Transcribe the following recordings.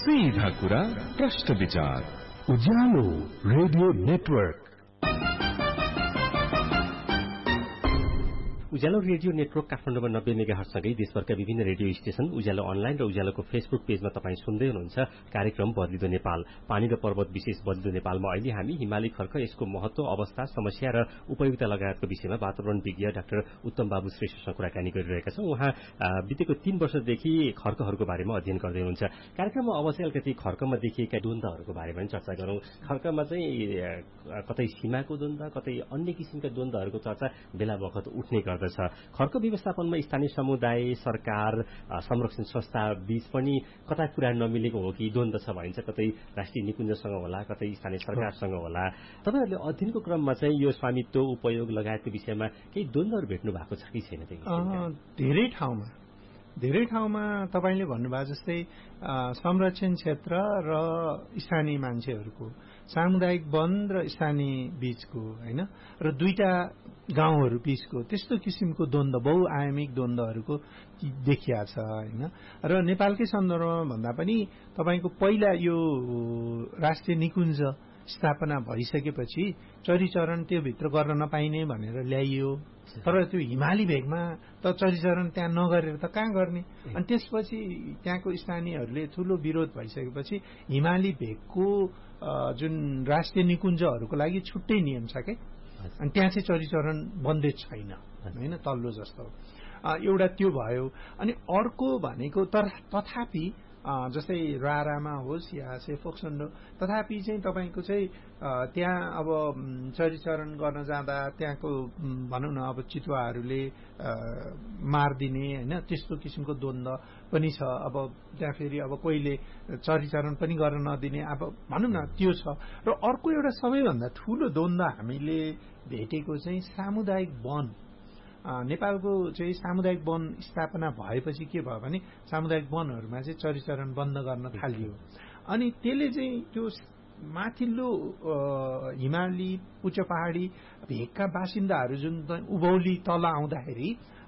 सीधा कुरा प्रश्न विचार उज्यालो रेडियो नेटवर्क। उज्यालो रेडियो नेटवर्क काठमाडौँमा 90 मेगाहर्जसँगै देशभरका विभिन्न रेडियो स्टेशन, उज्यालो अनलाइन र उज्यालोको फेसबुक पेजमा तपाईँ सुन्दै हुनुहुन्छ कार्यक्रम बदलिदो नेपाल। पानी र पर्वत विशेष बदलिदो नेपालमा अहिले हामी हिमाली खर्क, यसको महत्व, अवस्था, समस्या र उपयोगिता लगायतको विषयमा वातावरण विज्ञ डाक्टर उत्तम बाबु श्रेष्ठसँग कुराकानी गरिरहेका छौं। उहाँ बितेको 3 वर्षदेखि खर्कहरूको बारेमा अध्ययन गर्दै हुनुहुन्छ। कार्यक्रममा अब चाहिँ अलिकति खर्कमा देखिएका द्वन्द्वहरूको बारेमा पनि चर्चा गरौं। खर्कमा चाहिँ कतै सीमाको द्वन्द्व, कतै अन्य किसिमका द्वन्द्वहरूको चर्चा बेला बखत उठ्ने गर्दछ। खर्क व्यवस्थापनमा स्थानीय समुदाय, सरकार, संरक्षण संस्था बीच पनि कता कुरा नमिलेको हो कि द्वन्द्व छ भनिन्छ। कतै राष्ट्रिय निकुञ्जसँग होला, कतै स्थानीय सरकारसँग होला। तपाईहरुले अध्ययनको क्रममा चाहिँ यो स्वामित्व, उपयोग लगायतको विषयमा केही द्वन्द्वहरू भेट्नु भएको छ कि छैन? धेरै ठाउँमा तपाईले भन्नुभएको जस्तै संरक्षण क्षेत्र र स्थानीय मान्छेहरूको, सामुदायिक वन र स्थानीय बीचको, हैन, र दुईटा गाउँहरू बीचको त्यस्तो किसिमको द्वन्द्व, बहुआयामिक द्वन्द्वहरूको देखिया छ, हैन। र नेपालकै सन्दर्भमा भन्दा पनि तपाईको पहिला यो राष्ट्रिय निकुञ्ज स्थापना भइसकेपछि चरीचरण त्यो भित्र गर्न नपाइने भनेर ल्याइयो। तर त्यो हिमाली भेगमा त चरीचरण त्यहाँ नगरेर त कहाँ गर्ने? अनि त्यसपछि त्यहाँको स्थानीयहरूले ठूलो विरोध भइसकेपछि हिमाली भेगको जुन राष्ट्रिय निकुञ्जहरूको लागि छुट्टै नियम छ के, अनि त्यहाँ चाहिँ चरीचरण बन्दै छैन, हैन, तल्लो जस्तो। एउटा त्यो भयो। अनि अर्को भनेको तथापि जस्तै रारामा होस् या सेफोक्सन्डो, तथापि चाहिँ तपाईको चाहिँ त्यहाँ अब चरीचरण गर्न जाँदा त्यहाँको भनौं न अब चितुवाहरूले मार्दिने, हैन, त्यस्तो किसिमको द्वन्द्व पनि छ। अब त्यहाँ फेरि अब कोहीले चरीचरण पनि गर्न नदिने, अब भनौं न त्यो छ। र अर्को एउटा सबैभन्दा ठूलो द्वन्द्व हामीले भेटेको चाहिँ सामुदायिक वन। नेपालको चाहिँ सामुदायिक वन स्थापना भएपछि के भयो भने सामुदायिक वनहरूमा चाहिँ चरीचरण बन्द गर्न थालियो। अनि त्यसले चाहिँ त्यो माथिल्लो हिमाली उच्च पहाडी भेगका बासिन्दाहरू जुन उभौली तल आउँदाखेरि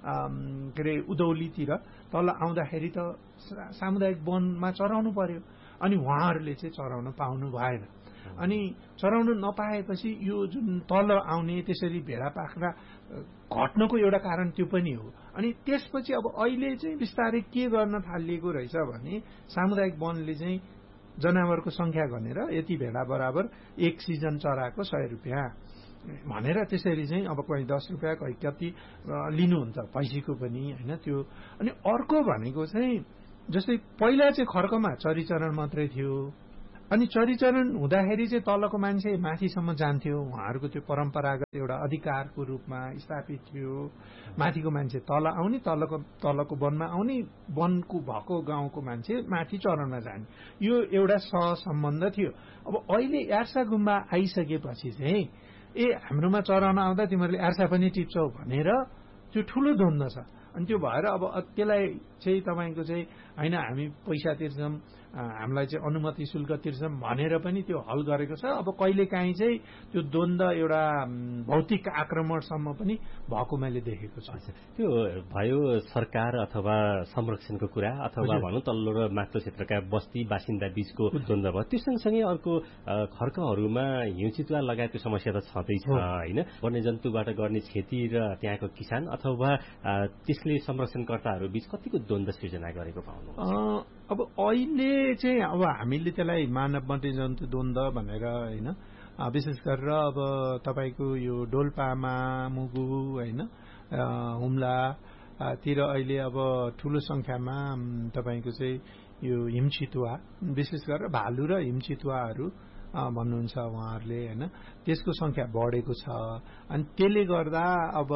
के अरे उधौलीतिर तल आउँदाखेरि त सामुदायिक वनमा चराउनु पर्यो, अनि उहाँहरूले चाहिँ चराउन पाउनु भएन। अनि चराउन नपाएपछि यो जुन तल आउने त्यसरी भेडा पाख्रा घट्नको एउटा कारण त्यो पनि हो। अनि त्यसपछि अब अहिले चाहिँ बिस्तारै के गर्न थालिएको रहेछ भने सामुदायिक वनले चाहिँ जनावरको संख्या गनेर यति भेडा बराबर एक सिजन चराको 100 रुपैयाँ भनेर त्यसरी चाहिँ अब कोही 10 रुपैयाँ कोही कति लिनुहुन्छ, भैँसीको पनि, हैन, त्यो। अनि अर्को भनेको चाहिँ जस्तै पहिला चाहिँ खर्कमा चरीचरण मात्रै थियो, अनि चरीचरण हुँदाखेरि चाहिँ तलको मान्छे माथिसम्म जान्थ्यो, उहाँहरूको त्यो परम्परागत एउटा अधिकारको रूपमा स्थापित थियो। माथिको मान्छे तल आउने, तलको वनमा आउने, वनको भएको गाउँको मान्छे माथि चरणमा जाने, यो एउटा सहसम्बन्ध थियो। अब अहिले यार्सा गुम्बा आइसकेपछि चाहिँ हाम्रोमा चराउन आउँदा तिमीहरूले यार्सा पनि टिप्छौ भनेर त्यो ठूलो द्वन्द्व छ। अनि त्यो भएर अब त्यसलाई चाहिँ तपाईको चाहिँ हैन हामी पैसा तिर्छौं, हामीलाई चाहिँ अनुमति शुल्क तिर्छौं भनेर पनि त्यो हल गरेको छ। अब कहिलेकाहीँ चाहिँ त्यो द्वन्द्व एउटा भौतिक आक्रमणसम्म पनि भएको मैले देखेको छु। त्यो भयो सरकार अथवा संरक्षणको कुरा, अथवा भनौं तल्लो र माथिल्लो क्षेत्रका बस्ती बासिन्दा बीचको द्वन्द्व भयो। त्यो सँगसँगै अर्को खर्कहरूमा हिउँचितुवा लगायतको समस्या त छँदैछ, हैन। वन्यजन्तुबाट गर्ने क्षति र त्यहाँको किसान अथवा त्यसले संरक्षणकर्ताहरू बीच कतिको द्वन्द्व सृजना गरेको पाउनु? अब अहिले चाहिँ अब हामीले त्यसलाई मानव वन्यजन्तु द्वन्द्व भनेर, हैन, विशेष गरेर अब तपाईको यो डोल्पामा, मुगु, हैन, हुम्ला तिर अहिले अब ठूलो संख्यामा तपाईको चाहिँ यो हिमचितुवा, विशेष गरेर भालु र हिमचितुवाहरू भन्नुहुन्छ उहाँहरूले, हैन, त्यसको संख्या बढेको छ। अनि त्यसले गर्दा अब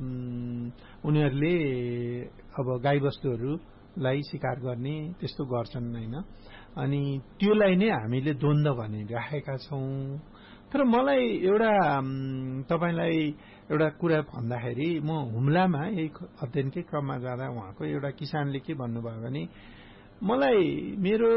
उनीहरूले अब गाईबस्तुहरूलाई शिकार गर्ने त्यस्तो गर्छन्, हैन। अनि त्यसलाई नै हामीले द्वन्द्व भनिराखेका छौं। तर मलाई एउटा तपाईलाई एउटा कुरा भन्दाखेरि म हुम्लामा यही अध्ययनकै क्रममा जाँदा उहाँको एउटा किसानले के भन्नुभयो भने मलाई मेरो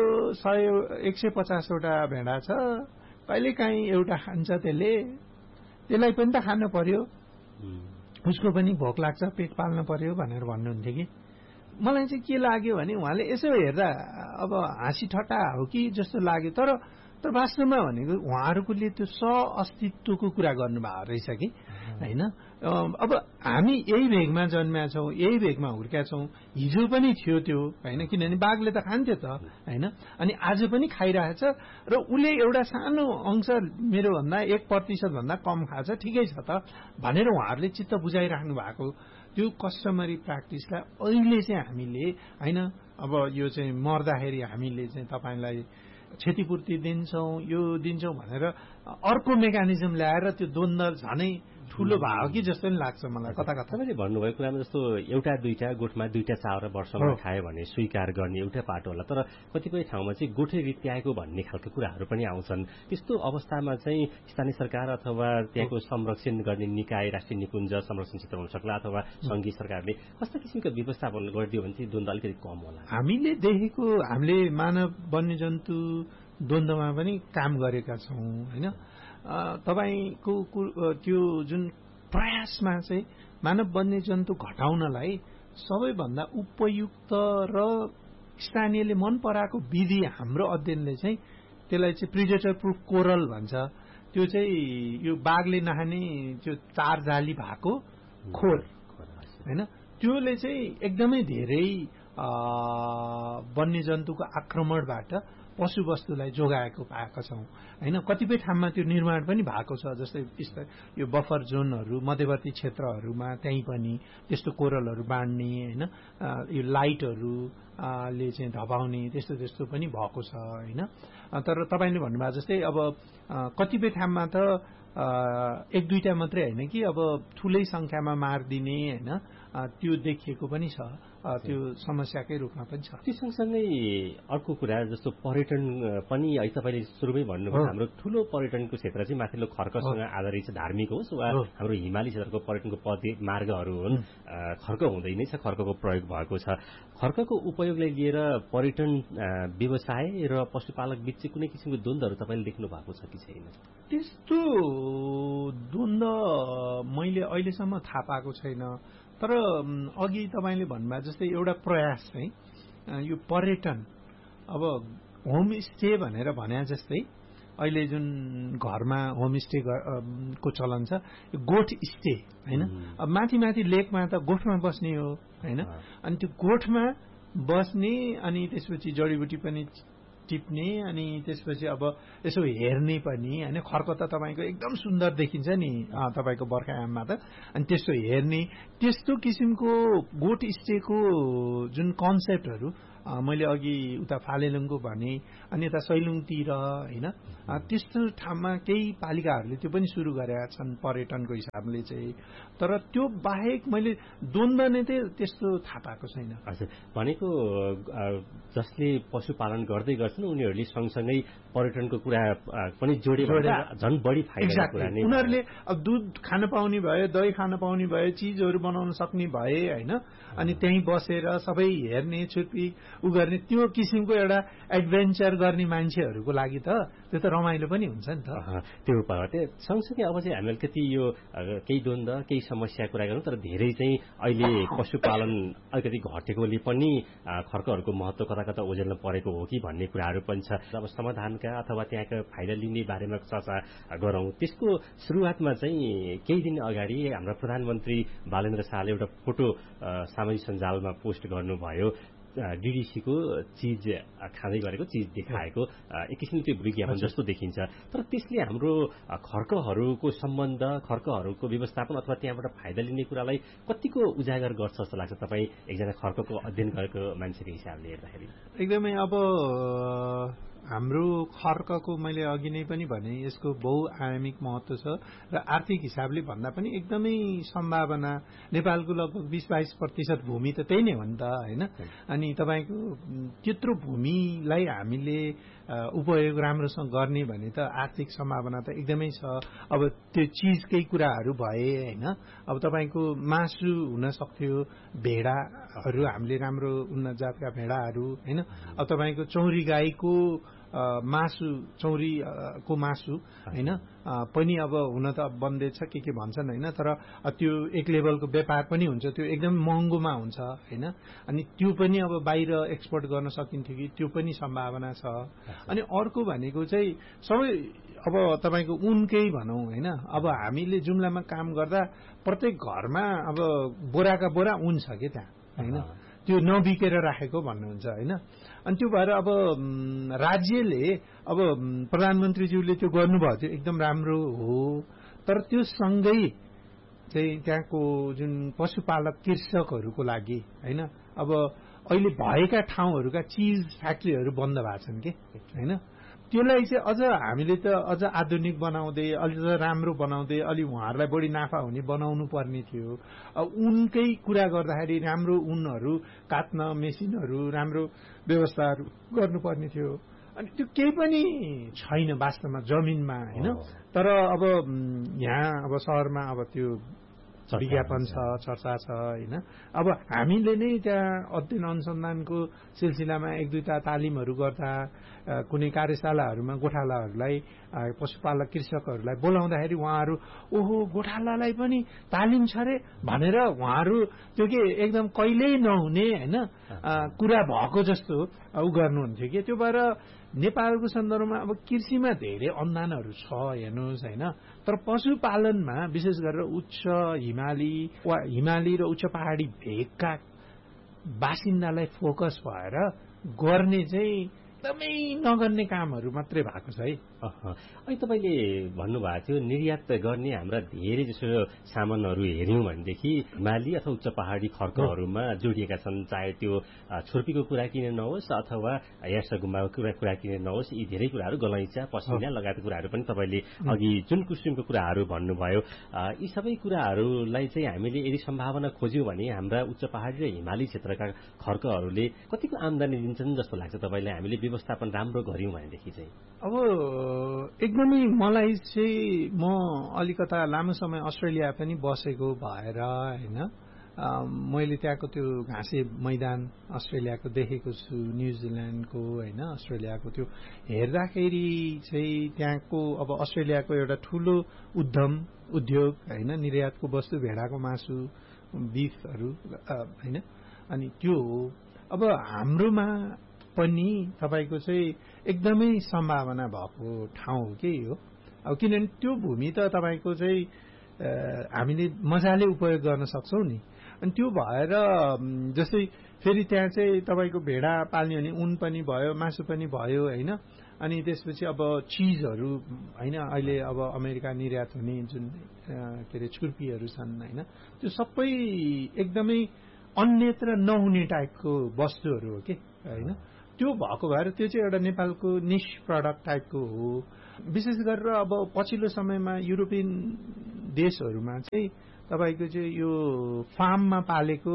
150 वटा भेडा छ, कहिलेकाहीँ एउटा खान्छ, त्यसलाई पनि त खानु पर्यो, उसको पनि भोक लाग्छ, पेट पाल्न पर्यो भनेर भन्नुहुन्थ्यो कि। मलाई चाहिँ के लाग्यो भने उहाँले यसो हेर्दा अब हाँसी ठट्टा हो कि जस्तो लाग्यो। तर वास्तवमा भनेको उहाँहरूले त्यो अस्तित्वको कुरा गर्नुभएको रहेछ कि होइन। अब हामी यही भेगमा जन्मेका छौँ, यही भेगमा हुर्केका छौँ, हिजो पनि थियो त्यो होइन, किनभने बाघले त खान्थ्यो त होइन, अनि आज पनि खाइरहेछ र उसले एउटा सानो अंश मेरोभन्दा 1% भन्दा कम खान्छ, ठिकै छ त भनेर उहाँहरूले चित्त बुझाइराख्नु भएको त्यो कस्टमरी प्र्याक्टिसलाई अहिले चाहिँ हामीले होइन, अब यो चाहिँ मर्दाखेरि हामीले चाहिँ तपाईँलाई क्षतिपूर्ति दिन्छौँ, यो दिन्छौँ भनेर अर्को मेकानिजम ल्याएर त्यो द्वन्द्व झनै ठूलो भयो कि जस्तो नि लाग्छ मलाई कता कता। तपाईँले भन्नुभएको कुरामा जस्तो एउटा दुईटा गोठमा दुईटा चावरा वर्षमा खायो भने स्वीकार गर्ने एउटा पाटो होला, तर कतिपय ठाउँमा चाहिँ गोठे रीत्याएको भन्ने खालको कुराहरू पनि आउँछन्। त्यस्तो अवस्थामा चाहिँ स्थानीय सरकार अथवा त्यहाँको संरक्षण गर्ने निकाय, राष्ट्रिय निकुञ्ज संरक्षण क्षेत्र हुन सक्ला अथवा संघीय सरकारले कस्ता किसिमको व्यवस्थापन गरिदियो भने चाहिँ द्वन्द्व अलिकति कम होला। हामीले देखेको हामीले मानव वन्यजन्तु द्वन्द्वमा पनि काम गरेका छौँ होइन। तपाईको त्यो जुन प्रयासमा चाहिँ मानव वन्यजन्तु घटाउनलाई सबैभन्दा उपयुक्त र स्थानीयले मन पराएको विधि हाम्रो अध्ययनले चाहिँ त्यसलाई चाहिँ प्रिडेटर प्रुफ कोरल भन्छ। त्यो चाहिँ यो बाघले नखाने त्यो तार जाली भएको खोर होइन, त्योले चाहिँ एकदमै धेरै वन्यजन्तुको आक्रमणबाट पशुवस्तुलाई जोगाएको पाएका छौँ होइन। कतिपय ठाउँमा त्यो निर्माण पनि भएको छ, जस्तै यो बफर जोनहरू मध्यवर्ती क्षेत्रहरूमा त्यहीँ पनि त्यस्तो कोरलहरू बाँड्ने होइन, यो लाइटहरू ले चाहिँ धपाउने त्यस्तो पनि भएको छ होइन। तर तपाईँले भन्नुभएको जस्तै अब कतिपय ठाउँमा त एक दुईटा मात्रै होइन कि अब ठूलै संख्यामा मारिदिने होइन, त्यो देखिएको पनि छ, त्यो समस्याकै रूपमा पनि छ। त्यो सँगसँगै अर्को कुरा जस्तो पर्यटन पनि अहिले तपाईँले सुरुमै भन्नुभयो, हाम्रो ठूलो पर्यटनको क्षेत्र चाहिँ माथिल्लो खर्कसँग आधारित छ, धार्मिक होस् वा हाम्रो हिमाली क्षेत्रको पर्यटनको पथ मार्गहरू हुन्। खर्क हुँदै नै छ, खर्कको प्रयोग भएको छ। खर्कको उपयोगलाई लिएर पर्यटन व्यवसाय र पशुपालक बीच चाहिँ कुनै किसिमको द्वन्द्वहरू तपाईँले देख्नु भएको छ कि छैन? त्यस्तो द्वन्द्व मैले अहिलेसम्म थाहा पाएको छैन। तर अघि तपाईँले भन्नुभयो जस्तै एउटा प्रयास चाहिँ यो पर्यटन, अब होमस्टे भनेर भने जस्तै अहिले जुन घरमा होमस्टे को चलन छ, यो गोठ स्टे होइन। अब माथि लेकमा त गोठमा बस्ने हो होइन, अनि त्यो गोठमा बस्ने अनि त्यसपछि जडीबुटी पनि टिप्ने अनि त्यसपछि अब यसो हेर्ने पनि होइन। खर्क त तपाईँको एकदम सुन्दर देखिन्छ नि तपाईँको बर्खायाममा त, अनि त्यस्तो हेर्ने त्यस्तो किसिमको गोठ स्टेको जुन कन्सेप्टहरू मैले अघि उता फालेलुङको भने अनि यता सैलुङतिर होइन, त्यस्तो ठाउँमा केही पालिकाहरूले त्यो पनि सुरु गरेका छन् पर्यटनको हिसाबले चाहिँ। तर त्यो बाहेक मैले द्वन्द्व नै त्यस्तो थाहा पाएको छैन। हजुर, भनेको जसले पशुपालन गर्दै गर्छन् उनीहरूले सँगसँगै पर्यटनको कुरा पनि जोडेर झन् बढी फाइदा कुरा नै। उनीहरूले अब दुध खान पाउने भए, दही खान पाउने भए, चिजहरू बनाउन सक्ने भए होइन, अनि त्यहीँ बसेर सबै हेर्ने छुर्पी उ गर्ने त्यो किसिमको एउटा एडभेन्चर गर्ने मान्छेहरूको लागि त त्यो त रमाइलो पनि हुन्छ नि त। त्यो सँगसँगै अब चाहिँ हामी अलिकति यो केही द्वन्द्व केही समस्या कुरा गरौँ, तर धेरै चाहिँ अहिले पशुपालन अलिकति घटेकोले पनि खर्कहरूको महत्व कता कता ओझेल्न परेको हो कि भन्ने कुराहरू पनि छ। अब समाधानका अथवा त्यहाँका फाइदा लिने बारेमा चर्चा गरौँ। त्यसको सुरुवातमा चाहिँ केही दिन अगाडि हाम्रा प्रधानमन्त्री बालेन्द्र शाहले एउटा फोटो सामाजिक सञ्जालमा पोस्ट गर्नुभयो। डीडीसीको चीज खाँदै गरेको चीज देखाएको एक किसिमले त्यो विज्ञापन जस्तो देखिन्छ। तर त्यसले हाम्रो खर्कहरूको सम्बन्ध, खर्कहरूको व्यवस्थापन अथवा त्यहाँबाट फाइदा लिने कुरालाई कतिको उजागर गर्छ जस्तो लाग्छ तपाईँ एकजना खर्कको अध्ययन गरेको मान्छेको हिसाबले हेर्दाखेरि? एकदमै अब हाम्रो खर्कको मैले अघि नै पनि भने यसको बहुआयामिक महत्व छ र आर्थिक हिसाबले भन्दा पनि एकदमै सम्भावना। नेपालको लगभग 20-22% भूमि त त्यही नै हो नि त होइन। अनि तपाईँको त्यत्रो भूमिलाई हामीले उपयोग राम्रोसँग गर्ने भने त आर्थिक सम्भावना त एकदमै छ। अब त्यो चिजकै कुराहरू भए होइन, अब तपाईँको मासु हुन सक्थ्यो, भेडाहरू हामीले राम्रो उन्नत जातका भेडाहरू होइन, अब तपाईँको चौरी गाईको मासु चौरीको मासु होइन पनि अब हुन त बन्दैछ के भन्छन् होइन, तर त्यो एक लेभलको व्यापार पनि हुन्छ, त्यो एकदम महँगोमा हुन्छ होइन। अनि त्यो पनि अब बाहिर एक्सपोर्ट गर्न सकिन्थ्यो कि, त्यो पनि सम्भावना छ। अनि अर्को भनेको चाहिँ सबै अब तपाईँको उनकै भनौँ होइन, अब हामीले जुम्लामा काम गर्दा प्रत्येक घरमा अब बोराका बोरा उन छ कि त्यहाँ होइन, त्यो नबिकेर राखेको भन्नुहुन्छ होइन। अनि त्यो भएर अब राज्यले अब प्रधानमन्त्रीज्यूले त्यो गर्नुभयो, त्यो एकदम राम्रो हो। तर त्यो सँगै चाहिँ त्यहाँको जुन पशुपालक कृषकहरूको लागि होइन, अब अहिले भएका ठाउँहरूका चिज फ्याक्ट्रीहरू बन्द भएको छन् कि होइन, त्यसलाई चाहिँ अझ हामीले त अझ आधुनिक बनाउँदै अलि राम्रो बनाउँदै अलि उहाँहरूलाई बढी नाफा हुने बनाउनु पर्ने थियो। उनकै कुरा गर्दाखेरि राम्रो उनहरू काट्न मेसिनहरू राम्रो व्यवस्थाहरू गर्नुपर्ने थियो। अनि त्यो केही पनि छैन वास्तवमा जमिनमा होइन। तर अब यहाँ अब सहरमा अब त्यो विज्ञापन छ, चर्चा छ होइन। अब हामीले नै त्यहाँ अध्ययन अनुसन्धानको सिलसिलामा एक दुईटा तालिमहरू गर्दा कुनै कार्यशालाहरूमा गोठालाहरूलाई पशुपालक कृषकहरूलाई बोलाउँदाखेरि उहाँहरू ओहो गोठालालाई पनि तालिम छ रे भनेर उहाँहरू त्यो के एकदम कहिल्यै नहुने होइन कुरा भएको जस्तो उ गर्नुहुन्थ्यो कि। त्यो भएर नेपालको सन्दर्भमा अब कृषिमा धेरै अनुदानहरू छ हेर्नुहोस् होइन, तर पशुपालनमा विशेष गरेर उच्च हिमाली र उच्च पहाडी भेगका बासिन्दालाई फोकस भएर गर्ने चाहिँ एकदमै नगर्ने कामहरू मात्रै भएको छ है। अहिले तपाईँले भन्नुभएको थियो निर्यात गर्ने हाम्रा धेरै जसो सामानहरू हेऱ्यौँ भनेदेखि हिमाली अथवा उच्च पहाडी खर्कहरूमा जोडिएका छन्, चाहे त्यो छुर्पीको कुरा किने नहोस् अथवा यार्सा गुम्बाको कुरा किने नहोस्, यी धेरै कुराहरू गलैँचा पसिना लगायतका कुराहरू पनि तपाईँले अघि जुन किसिमको कुराहरू भन्नुभयो, यी सबै कुराहरूलाई चाहिँ हामीले यदि सम्भावना खोज्यौँ भने हाम्रा उच्च पहाडी र हिमाली क्षेत्रका खर्कहरूले कतिको आमदानी दिन्छन् जस्तो लाग्छ तपाईँलाई, हामीले व्यवस्थापन राम्रो गर्यौँ भनेदेखि चाहिँ? अब एकदमै मलाई चाहिँ म अलिकता लामो समय अस्ट्रेलिया पनि बसेको भएर होइन, मैले त्यहाँको त्यो घाँसे मैदान अस्ट्रेलियाको देखेको छु, न्युजिल्यान्डको होइन, अस्ट्रेलियाको त्यो हेर्दाखेरि चाहिँ त्यहाँको अब अस्ट्रेलियाको एउटा ठुलो उद्योग होइन, निर्यातको वस्तु भेडाको मासु बिफहरू होइन। अनि त्यो हो अब हाम्रोमा पनि तपाईँको चाहिँ एकदमै सम्भावना भएको ठाउँ हो के हो। अब किनभने त्यो भूमि त तपाईँको चाहिँ हामीले मजाले उपयोग गर्न सक्छौँ नि। अनि त्यो भएर जस्तै फेरि त्यहाँ चाहिँ तपाईँको भेडा पाल्ने भने उन पनि भयो, मासु पनि भयो होइन। अनि त्यसपछि अब चिजहरू होइन, अहिले अब अमेरिका निर्यात हुने जुन के अरे छुर्पीहरू छन् होइन, त्यो सबै एकदमै अन्यत्र नहुने टाइपको वस्तुहरू हो कि होइन। त्यो भएको भएर त्यो चाहिँ एउटा नेपालको निश प्रडक्ट टाइपको हो। विशेष गरेर अब पछिल्लो समयमा युरोपियन देशहरूमा चाहिँ तपाईँको चाहिँ यो फार्ममा पालेको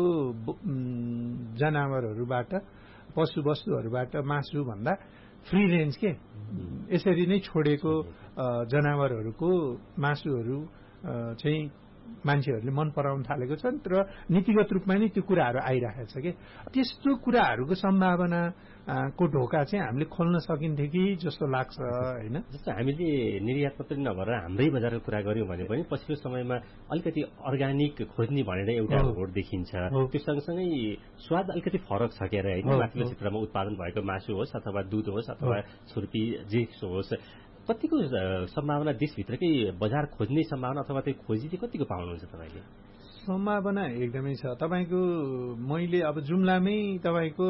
जनावरहरूबाट पशु वस्तुहरूबाट मासु भन्दा फ्री रेन्ज के यसरी नै छोडेको जनावरहरूको मासुहरू चाहिँ मान्छेहरूले मन पराउन थालेको छ र नीतिगत रूपमा नै त्यो कुराहरू आइरहेको छ कि। त्यस्तो कुराहरूको सम्भावना को ढोका चाहिँ हामीले खोल्न सकिन्थ्यो कि जस्तो लाग्छ होइन। जस्तो हामीले निर्यात मात्रै नभएर हाम्रै बजारको कुरा गर्यौँ भने पनि पछिल्लो समयमा अलिकति अर्ग्यानिक खोज्ने भनेर एउटा होड देखिन्छ। त्यो सँगसँगै स्वाद अलिकति फरक छ के अरे होइन, माथिल्लो क्षेत्रमा उत्पादन भएको मासु होस् अथवा दुध होस् अथवा छुर्पी जे होस्, कतिको सम्भावना देशभित्रकै बजार खोज्ने सम्भावना अथवा त्यो खोजी चाहिँ कतिको पाउनुहुन्छ तपाईँले? सम्भावना एकदमै छ तपाईँको। मैले अब जुम्लामै तपाईँको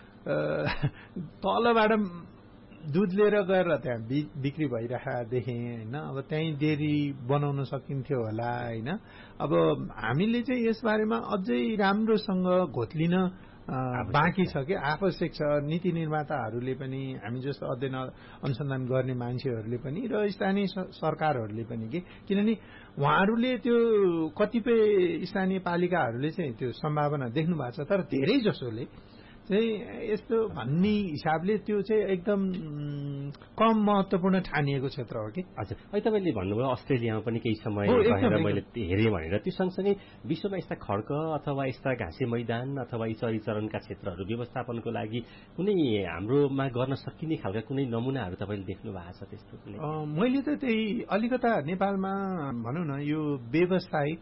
तलबाट दुध लिएर गएर त्यहाँ बिक्री भइरहेको देखेँ होइन। अब त्यहीँ डेरी बनाउन सकिन्थ्यो होला होइन। अब हामीले चाहिँ यसबारेमा अझै राम्रोसँग घोत्लिन बाँकी छ कि आवश्यक छ। नीति निर्माताहरूले पनि, हामी जस्तो अध्ययन अनुसन्धान गर्ने मान्छेहरूले पनि र स्थानीय सरकारहरूले पनि कि, किनभने उहाँहरूले त्यो कतिपय स्थानीय पालिकाहरूले चाहिँ त्यो सम्भावना देख्नु भएको छ, तर धेरै जसोले चाहिँ यस्तो भन्ने हिसाबले त्यो चाहिँ एकदम कम महत्त्वपूर्ण ठानिएको क्षेत्र हो कि। हजुर, अहिले तपाईँले भन्नुभयो अस्ट्रेलियामा पनि केही समय रहेर मैले हेरेँ भनेर। त्यो सँगसँगै विश्वमा यस्ता खड्क अथवा यस्ता घाँसे मैदान अथवा यी चरीचरणका क्षेत्रहरू व्यवस्थापनको लागि कुनै हाम्रोमा गर्न सकिने खालका कुनै नमुनाहरू तपाईँले देख्नु भएको छ त्यस्तो कुनै? मैले त त्यही अलिकता नेपालमा भनौँ न यो व्यावसायिक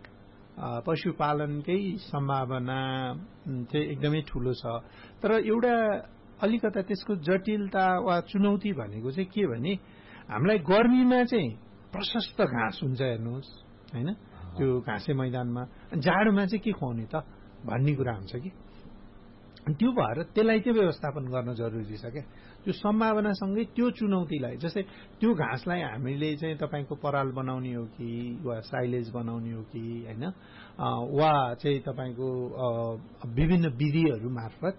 पशुपालनकै सम्भावना चाहिँ एकदमै ठुलो छ। तर एउटा अलिकता त्यसको जटिलता वा चुनौती भनेको चाहिँ के भने हामीलाई गर्मीमा चाहिँ प्रशस्त घाँस हुन्छ हेर्नुहोस् होइन, त्यो घाँसे मैदानमा। जाडोमा चाहिँ के खुवाउने त भन्ने कुरा हुन्छ कि। त्यो भएर त्यसलाई चाहिँ व्यवस्थापन गर्न जरुरी छ क्या। त्यो सम्भावनासँगै त्यो चुनौतीलाई, जस्तै त्यो घाँसलाई हामीले चाहिँ तपाईँको पराल बनाउने हो कि वा साइलेज बनाउने हो कि होइन, वा चाहिँ तपाईँको विभिन्न विधिहरू मार्फत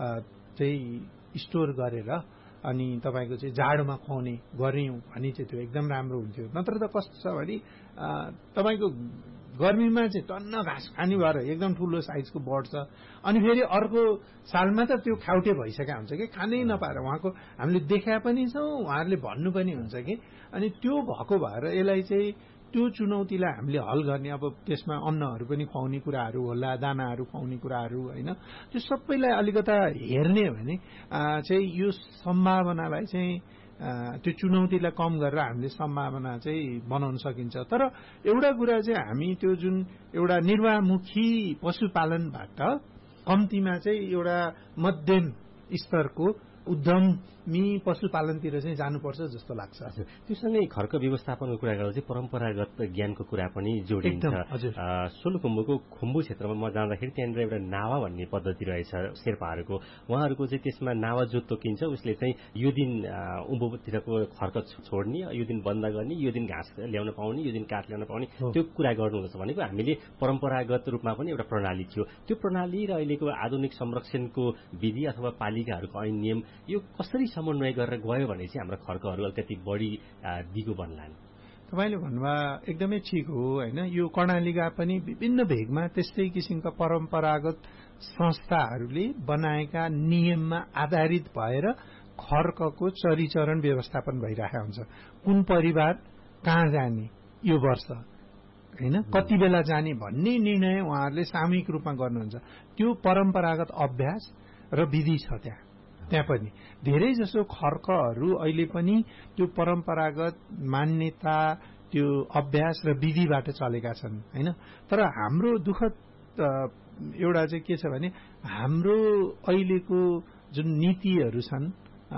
चाहिँ स्टोर गरेर अनि तपाईँको चाहिँ जाडोमा खुवाउने गऱ्यौँ भने चाहिँ त्यो एकदम राम्रो हुन्थ्यो। नत्र त कस्तो छ भने तपाईँको गर्मीमा चाहिँ टन्न घाँस खाने भएर एकदम ठुलो साइजको बढ्छ, अनि फेरि अर्को सालमा त त्यो खाउटे भइसकेको हुन्छ कि, खानै नपाएर उहाँको हामीले देखा पनि छौँ, उहाँहरूले भन्नु पनि हुन्छ कि। अनि त्यो भएको भएर यसलाई चाहिँ त्यो चुनौतीलाई हामीले हल गर्ने, अब त्यसमा अन्नहरू पनि खुवाउने कुराहरू होला, दानाहरू खुवाउने कुराहरू होइन, त्यो सबैलाई अलिकता हेर्ने हो भने चाहिँ यो सम्भावनालाई चाहिँ त्यो चुनौतीलाई कम गरेर हामीले सम्भावना चाहिँ बनाउन सकिन्छ। तर एउटा कुरा चाहिँ हामी त्यो जुन एउटा निर्वाहमुखी पशुपालनबाट कम्तीमा चाहिँ एउटा मध्यम स्तरको उद्यमी पशुपालनतिर चाहिँ जानुपर्छ जस्तो लाग्छ। त्योसँगै खर्क व्यवस्थापनको कुरा गर्दा चाहिँ परम्परागत ज्ञानको कुरा पनि जोडिन्छ। सोलुखुम्बुको खुम्बु क्षेत्रमा म जाँदाखेरि त्यहाँनिर एउटा नावा भन्ने पद्धति रहेछ शेर्पाहरूको, उहाँहरूको चाहिँ त्यसमा नावा जो तोकिन्छ उसले चाहिँ यो दिन उँभोतिरको खर्क छोड्ने, यो दिन बन्द गर्ने, यो दिन घाँस ल्याउन पाउने, यो दिन काठ ल्याउन पाउने, त्यो कुरा गर्नुहुन्छ भनेको हामीले परम्परागत रूपमा पनि एउटा प्रणाली थियो। त्यो प्रणाली र अहिलेको आधुनिक संरक्षणको विधि अथवा पालिकाहरूको ऐन नियम यो कसरी समन्वय गरेर गयो भने चाहिँ हाम्रो खर्कहरू अलिकति बढी दिगो बन्लान्? तपाईँले भन्नुभयो एकदमै ठिक हो होइन। यो कर्णालीका पनि विभिन्न भेगमा त्यस्तै किसिमका परम्परागत संस्थाहरूले बनाएका नियममा आधारित भएर खर्कको चरीचरण व्यवस्थापन भइरहेको हुन्छ। कुन परिवार कहाँ जाने यो वर्ष होइन, कति बेला जाने भन्ने निर्णय उहाँहरूले सामूहिक रूपमा गर्नुहुन्छ। त्यो परम्परागत अभ्यास र विधि छ त्यहाँ पनि। धेरै जसो खर्कहरू अहिले पनि त्यो परम्परागत मान्यता, त्यो अभ्यास र विधिबाट चलेका छन् होइन। तर हाम्रो दुःखद एउटा चाहिँ के छ भने हाम्रो अहिलेको जुन नीतिहरू छन्,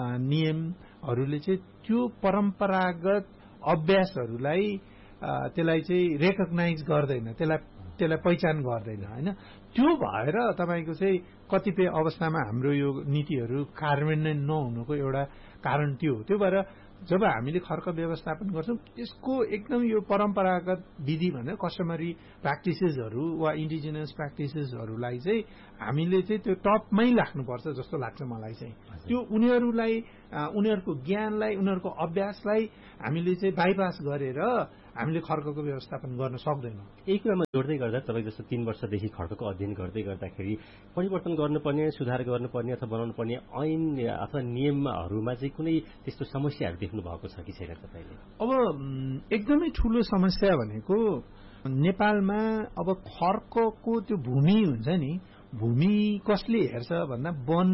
नियमहरूले चाहिँ त्यो परम्परागत अभ्यासहरूलाई त्यसलाई चाहिँ रेकग्नाइज गर्दैन, त्यसलाई पहिचान गर्दैन होइन। त्यो भएर तपाईँको चाहिँ कतिपय अवस्थामा हाम्रो यो नीतिहरू कार्यान्वयन नहुनुको एउटा कारण त्यो हो। त्यो भएर जब हामीले खर्क व्यवस्थापन गर्छौँ त्यसको एकदम यो परम्परागत विधि भनेर कस्टमरी प्र्याक्टिसेसहरू वा इन्डिजिनियस प्र्याक्टिसेसहरूलाई चाहिँ हामीले चाहिँ त्यो टपमै राख्नुपर्छ जस्तो लाग्छ मलाई चाहिँ। त्यो उनीहरूलाई उनीहरूको ज्ञानलाई, उनीहरूको अभ्यासलाई हामीले चाहिँ बाइपास गरेर हामीले खर्कको व्यवस्थापन गर्न सक्दैनौँ। यही कुरामा जोड्दै गर्दा तपाईँ जस्तो 3 वर्षदेखि खर्कको अध्ययन गर्दै गर्दाखेरि परिवर्तन गर्नुपर्ने, सुधार गर्नुपर्ने अथवा बनाउनु पर्ने ऐन अथवा नियमहरूमा चाहिँ कुनै त्यस्तो समस्याहरू देख्नु भएको छ कि छैन तपाईँले? अब एकदमै ठुलो समस्या भनेको नेपालमा अब खर्कको त्यो भूमि हुन्छ नि, भूमि कसले हेर्छ भन्दा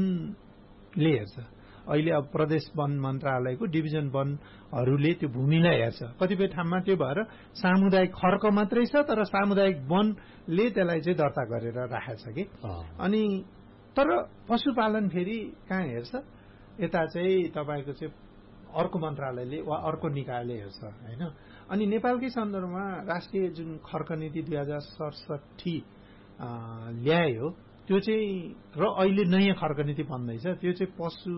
वनले हेर्छ। अहिले अब प्रदेश वन मन्त्रालयको डिभिजन वनहरूले त्यो भूमिलाई हेर्छ। कतिपय ठाउँमा त्यो भएर सामुदायिक खर्क मात्रै छ, तर सामुदायिक वनले त्यसलाई चाहिँ दर्ता गरेर राखेको छ कि। अनि तर पशुपालन फेरि कहाँ हेर्छ? यता चाहिँ तपाईँको चाहिँ अर्को मन्त्रालयले वा अर्को निकायले हेर्छ होइन। अनि नेपालकै सन्दर्भमा राष्ट्रिय जुन खर्क नीति 2067 ल्यायो त्यो चाहिँ र अहिले नयाँ खर्क नीति बन्दैछ, त्यो चाहिँ पशु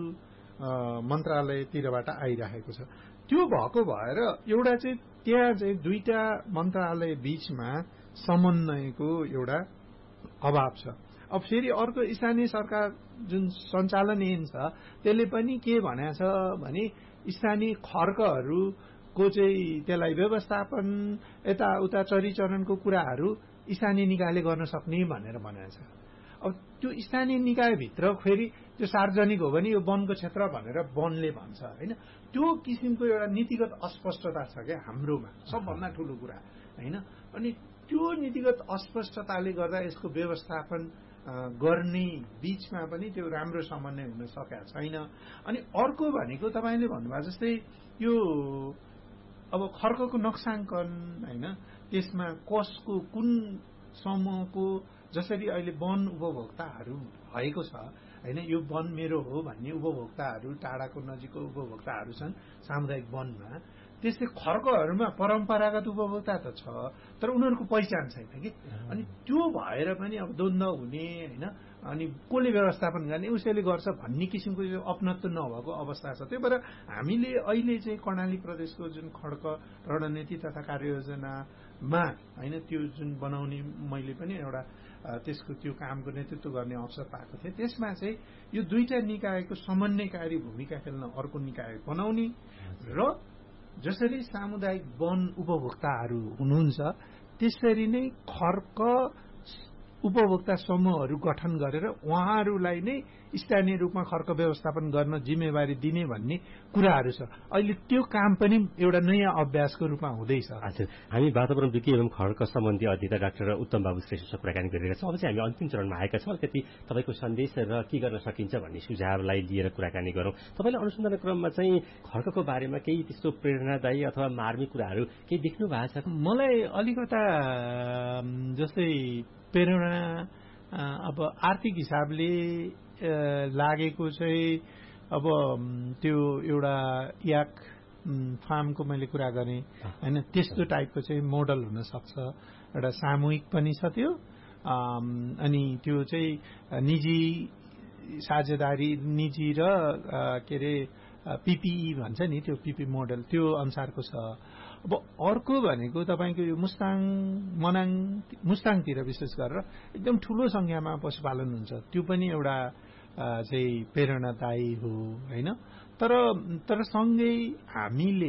मन्त्रालयतिरबाट आइरहेको छ। त्यो भएको भएर एउटा चाहिँ त्यहाँ चाहिँ दुईटा मन्त्रालय बीचमा समन्वयको एउटा अभाव छ। अब फेरि अर्को स्थानीय सरकार जुन सञ्चालन ऐन छ त्यसले पनि के भनेको छ भने स्थानीय खर्कहरूको चाहिँ त्यसलाई व्यवस्थापन यताउता चरीचरणको कुराहरू स्थानीय निकायले गर्न सक्ने भनेर भनेको छ। अब त्यो स्थानीय निकायभित्र फेरि त्यो सार्वजनिक हो भने यो वनको क्षेत्र भनेर वनले भन्छ होइन। त्यो किसिमको एउटा नीतिगत अस्पष्टता छ क्या हाम्रोमा, सबभन्दा ठुलो कुरा होइन। अनि त्यो नीतिगत अस्पष्टताले गर्दा यसको व्यवस्थापन गर्ने बीचमा पनि त्यो राम्रो समन्वय हुन सकेको छैन। अनि अर्को भनेको तपाईँले भन्नुभयो जस्तै यो अब खर्कको नक्साङ्कन होइन, त्यसमा कसको कुन समूहको, जसरी अहिले वन उपभोक्ताहरू भएको छ होइन, यो वन मेरो हो भन्ने उपभोक्ताहरू, टाढाको नजिकको उपभोक्ताहरू छन् सामुदायिक वनमा। त्यस्तै खर्कहरूमा परम्परागत उपभोक्ता त छ तर उनीहरूको पहिचान छैन कि। अनि त्यो भएर पनि अब द्वन्द्व हुने होइन, अनि कसले व्यवस्थापन गर्ने उसैले गर्छ भन्ने किसिमको यो अपनत्व नभएको अवस्था छ। त्यही भएर हामीले अहिले चाहिँ कर्णाली प्रदेशको जुन खड्क रणनीति तथा कार्ययोजनामा होइन त्यो जुन बनाउने मैले पनि एउटा त्यसको त्यो कामको नेतृत्व गर्ने अवसर पाएको थिएँ। त्यसमा चाहिँ यो दुईटा निकायको समन्वयकारी भूमिका खेल्न अर्को निकाय बनाउने र जसरी सामुदायिक वन उपभोक्ताहरू हुनुहुन्छ त्यसरी नै खर्क उपभोक्ता समूहहरू गठन गरेर उहाँहरूलाई नै स्थानीय रूपमा खर्क व्यवस्थापन गर्न जिम्मेवारी दिने भन्ने कुराहरू छ। अहिले त्यो काम पनि एउटा नयाँ अभ्यासको रूपमा हुँदैछ। हजुर, हामी वातावरण विज्ञ एवं खर्क सम्बन्धी अधिकारी डाक्टर उत्तम बाबु श्रेष्ठसँग कुराकानी गरिरहेका छौँ। अब चाहिँ हामी अन्तिम चरणमा आएका छौँ। अलिकति तपाईँको सन्देश र के गर्न सकिन्छ भन्ने सुझावलाई लिएर कुराकानी गरौँ। तपाईँले अनुसन्धान क्रममा चाहिँ खर्कको बारेमा केही त्यस्तो प्रेरणादायी अथवा मार्मिक कुराहरू केही देख्नु भएको छ? मलाई अलिकता जस्तै प्रेरणा अब आर्थिक हिसाबले लागेको चाहिँ अब त्यो एउटा याक फार्मको मैले कुरा गरेँ होइन, त्यस्तो टाइपको चाहिँ मोडल हुनसक्छ। एउटा सामूहिक पनि छ त्यो, अनि त्यो चाहिँ निजी साझेदारी, निजी र के अरे पिपिई भन्छ नि, त्यो पिपी मोडल त्यो अनुसारको छ। अब अर्को भनेको तपाईँको यो मुस्ताङतिर विशेष गरेर एकदम ठुलो संख्यामा पशुपालन हुन्छ, त्यो पनि एउटा चाहिँ प्रेरणादायी हो होइन। तर सँगै हामीले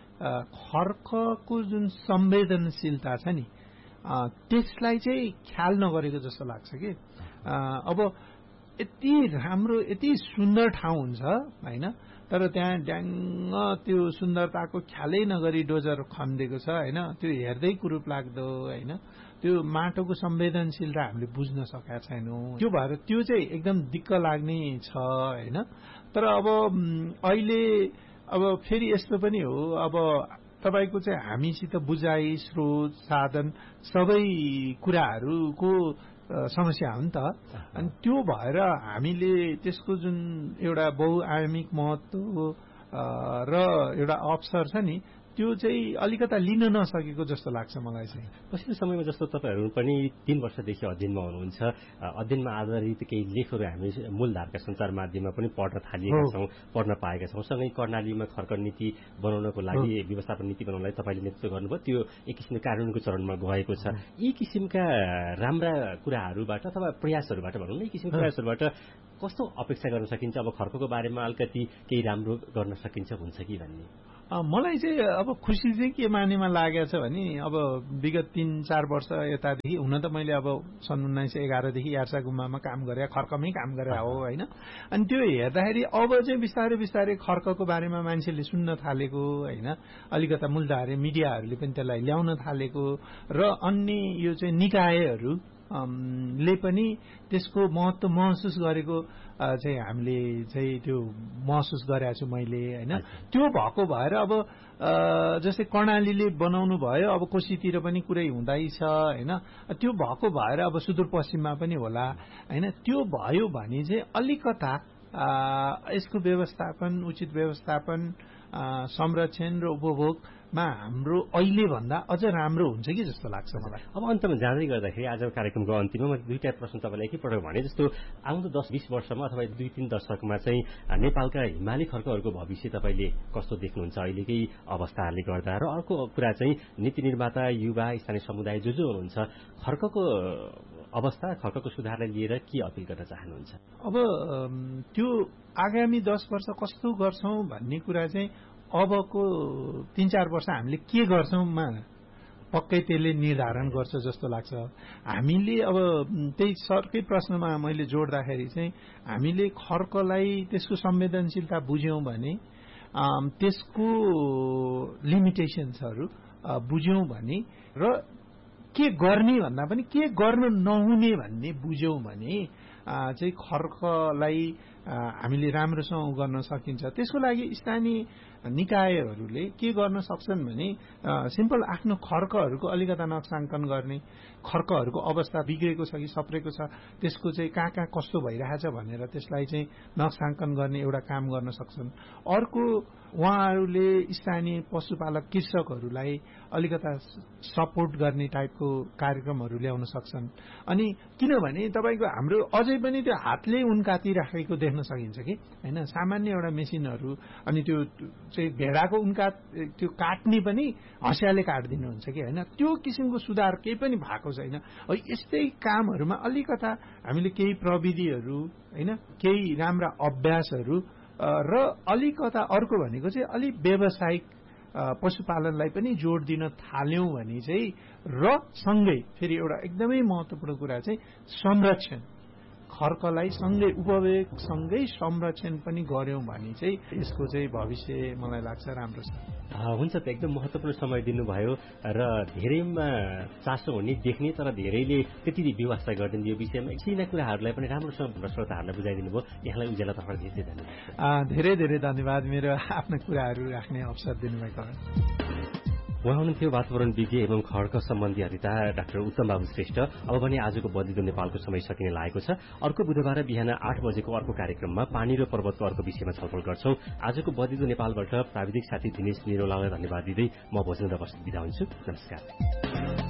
खर्कको जुन संवेदनशीलता छ नि त्यसलाई चाहिँ ख्याल नगरेको जस्तो लाग्छ कि। अब यति राम्रो यति सुन्दर ठाउँ हुन्छ होइन, तर त्यहाँ ड्याङ्ग त्यो सुन्दरताको ख्यालै नगरी डोजर खनिदिएको छ होइन, त्यो हेर्दै कुरूप लाग्दो होइन। त्यो माटोको संवेदनशीलता हामीले बुझ्न सकेका छैनौँ। त्यो भएर त्यो चाहिँ एकदम दिक्क लाग्ने छ होइन। तर अब अहिले अब फेरि यस्तो पनि हो, अब तपाईँको चाहिँ हामीसित बुझाइ, स्रोत, साधन सबै कुराहरूको समस्या हो नि त। अनि त्यो भएर हामीले त्यसको जुन एउटा बहुआयामिक महत्त्व र एउटा अवसर छ नि त्यो चाहिँ अलिकता लिन नसकेको जस्तो लाग्छ मलाई चाहिँ। पछिल्लो समयमा जस्तो तपाईँहरू पनि 3 वर्षदेखि अध्ययनमा हुनुहुन्छ, अध्ययनमा आधारित केही लेखहरू हामी मूलधारका सञ्चार माध्यममा पनि पढ्न थालिएका छौँ, पढ्न पाएका छौँ। सँगै कर्णालीमा खर्क नीति बनाउनको लागि, व्यवस्थापन नीति बनाउनलाई तपाईँले नेतृत्व गर्नुभयो, त्यो एक किसिमले कार्यान्वयनको चरणमा गएको छ। यी किसिमका राम्रा कुराहरूबाट अथवा प्रयासहरूबाट भनौँ न, यी किसिमका प्रयासहरूबाट कस्तो अपेक्षा गर्न सकिन्छ? अब खर्कको बारेमा अलिकति केही राम्रो गर्न सकिन्छ हुन्छ कि भन्ने मलाई चाहिँ अब खुसी चाहिँ के मानेमा लागेको छ भने अब विगत 3-4 वर्ष यतादेखि, हुन त मैले अब सन् 1911 देखि यार्सा गुम्बामा काम गरे, खर्कमै काम गरे हो होइन। अनि त्यो हेर्दाखेरि अब चाहिँ बिस्तारै बिस्तारै खर्कको बारेमा मान्छेले सुन्न थालेको होइन, अलिकता मूलधारे मिडियाहरूले पनि त्यसलाई ल्याउन थालेको र अन्य यो चाहिँ निकायहरू ले पनि त्यसको महत्त्व महसुस गरेको चाहिँ हामीले चाहिँ त्यो महसुस गरेको छु मैले होइन। त्यो भएको भएर अब जस्तै कर्णालीले बनाउनु भयो, अब कोशीतिर पनि कुरै हुँदैछ होइन, त्यो भएको भएर अब सुदूरपश्चिममा पनि होला होइन। त्यो भयो भने चाहिँ अलिकता यसको व्यवस्थापन, उचित व्यवस्थापन, संरक्षण र उपभोगमा हाम्रो अहिले भन्दा अझ राम्रो हुन्छ कि जस्तो लाग्छ मलाई। अब अन्तमा जाँदै गर्दाखेरि आजको कार्यक्रमको अन्तिममा मैले दुईटा प्रश्न तपाईँलाई एकैपटक भने जस्तो आउँदो 10-20 वर्षमा अथवा 2-3 दशकमा चाहिँ नेपालका हिमाली खर्कहरूको भविष्य तपाईँले कस्तो देख्नुहुन्छ अहिलेकै अवस्थाहरूले गर्दा? र अर्को कुरा चाहिँ नीति निर्माता, युवा, स्थानीय समुदाय जो हुनुहुन्छ, खर्कको अवस्था, खर्कको सुधारलाई लिएर के अपिल गर्न चाहनुहुन्छ? अब त्यो आगामी 10 वर्ष कस्तो गर्छौं भन्ने कुरा चाहिँ अबको 3-4 वर्ष हामीले के गर्छौंमा पक्कै त्यसले निर्धारण गर्छ जस्तो लाग्छ। हामीले अब त्यही सरकै प्रश्नमा मैले जोड्दाखेरि चाहिँ हामीले खर्कलाई त्यसको संवेदनशीलता बुझ्यौं भने त्यसको लिमिटेशन्सहरू बुझ्यौं भने र के गर्ने भन्दा पनि के गर्न नहुने भन्ने बुझ्यौं भने चाहिँ खर्कलाई हामीले राम्रोसँग गर्न सकिन्छ। त्यसको लागि स्थानीय निकायहरूले के गर्न सक्छन् भने सिम्पल आफ्नो खर्कहरूको अलिकता नक्साङ्कन गर्ने, खर्कहरूको अवस्था बिग्रेको छ कि सप्रेको छ, त्यसको चाहिँ कहाँ कस्तो भइरहेछ भनेर त्यसलाई चाहिँ नक्साङ्कन गर्ने एउटा काम गर्न सक्छन्। अर्को उहाँहरूले स्थानीय पशुपालक कृषकहरूलाई अलिकता सपोर्ट गर्ने टाइपको कार्यक्रमहरू ल्याउन सक्छन्। अनि किनभने तपाईँको हाम्रो अझै पनि त्यो हातले उन्काती राखेको देख्न सकिन्छ कि हैन, सामान्य एउटा मेसिनहरू अनि त्यो चाहिँ भेडाको उन्का त्यो काट्ने पनि हँसियाले काट्दिनुहुन्छ कि हैन, त्यो किसिमको सुधार केही पनि भएको छैन। यस्तै कामहरूमा अलिकता हामीले केही प्रविधिहरू हैन, केही राम्रा अभ्यासहरू र अलिकता अर्को भनेको चाहिँ अलिक व्यावसायिक पशुपालनलाई पनि जोड दिन थाल्यौं भने चाहिँ र सँगै फेरि एउटा एकदमै महत्त्वपूर्ण कुरा चाहिँ संरक्षण, खर्कलाई सँगै उपभोगसँगै संरक्षण पनि गर्यौं भने चाहिँ यसको चाहिँ भविष्य मलाई लाग्छ राम्रो छ। हुन्छ त, एकदम महत्त्वपूर्ण समय दिनुभयो र धेरैमा चासो हुने देख्ने तर धेरैले त्यति व्यवस्था गरिदिने यो विषयमा एकछिन कुराहरूलाई पनि राम्रोसँग श्रोताहरूलाई बुझाइदिनु भयो। यहाँलाई उज्यालोतर्फ धेरै धन्यवाद। धेरै धेरै धन्यवाद मेरो आफ्ना कुराहरू राख्ने अवसर दिनुभएको। उहाँ हुनुहुन्थ्यो वातावरणविज्ञ एवं खड्क सम्बन्धी अधिता डाक्टर उत्तम बाबु श्रेष्ठ। अब भने आजको बद्लिदो नेपालको समय सकिने लागेको छ। अर्को बुधबार बिहान 8 बजेको अर्को कार्यक्रममा पानी र पर्वतको अर्को विषयमा छलफल गर्छौं। आजको बद्लिदो नेपालबाट प्राविधिक साथी दिनेश निरोलालाई धन्यवाद दिँदै म भोजन र बस्ती बिदा हुन्छु। नमस्कार।